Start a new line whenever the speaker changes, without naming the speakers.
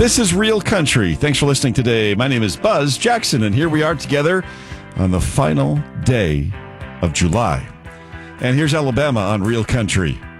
This is Real Country. Thanks for listening today. My name is Buzz Jackson, and here we are together on the final day of July. And here's Alabama on Real Country.